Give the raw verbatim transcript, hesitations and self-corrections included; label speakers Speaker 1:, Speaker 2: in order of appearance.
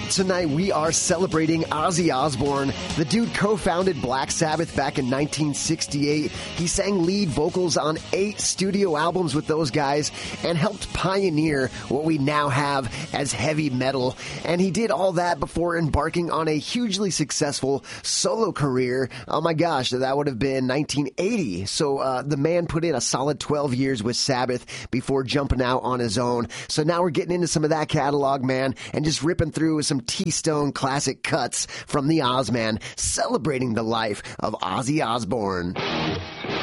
Speaker 1: Tonight we are celebrating Ozzy Osbourne. The dude co-founded Black Sabbath back in nineteen sixty-eight. He sang lead vocals on eight studio albums with those guys and helped pioneer what we now have as heavy metal. And he did all that before embarking on a hugely successful solo career. Oh my gosh, that would have been nineteen eighty. So uh, the man put in a solid twelve years with Sabbath before jumping out on his own. So now we're getting into some of that catalog, man, and just ripping through some T-Stone classic cuts from the Ozman, celebrating the life of Ozzy Osbourne.